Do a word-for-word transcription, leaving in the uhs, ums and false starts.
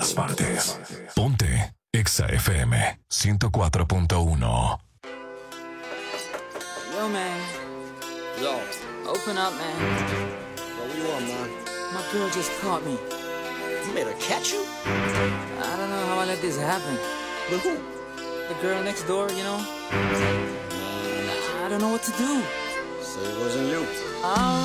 todas partes. Ponte Exa F M ciento cuatro punto uno. Yo, man. Yo. Open up, man. Yo, what you want, man? My girl just caught me. You made her catch you? I don't know how I let this happen. But who? The girl next door, you know? I don't know what to do. So it wasn't you. I